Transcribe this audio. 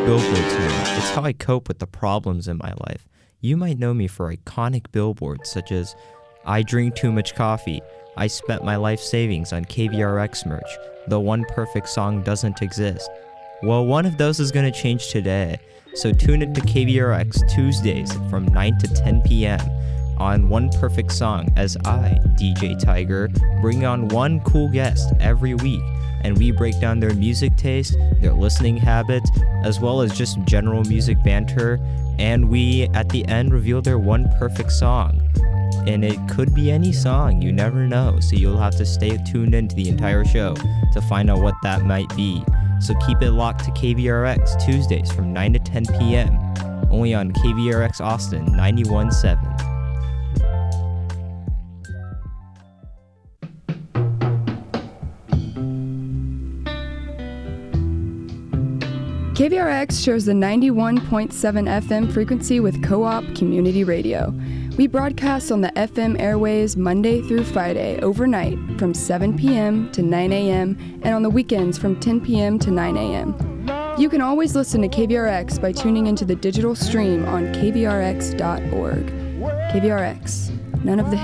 billboards to me. It's how I cope with the problems in my life. You might know me for iconic billboards such as I drink too much coffee, I spent my life savings on KVRX merch, the one perfect song doesn't exist. Well, one of those is going to change today, so tune in to KVRX Tuesdays from 9 to 10 p.m. on One Perfect Song as I, DJ Tiger, bring on one cool guest every week, and we break down their music taste, their listening habits, as well as just general music banter, and we, at the end, reveal their one perfect song. And it could be any song, you never know, so you'll have to stay tuned into the entire show to find out what that might be. So keep it locked to KVRX Tuesdays from 9 to 10 p.m. only on KVRX Austin 91.7. KVRX shares the 91.7 FM frequency with Co-op Community Radio. We broadcast on the FM airwaves Monday through Friday overnight from 7 p.m. to 9 a.m. and on the weekends from 10 p.m. to 9 a.m. You can always listen to KVRX by tuning into the digital stream on kvrx.org. KVRX, none of the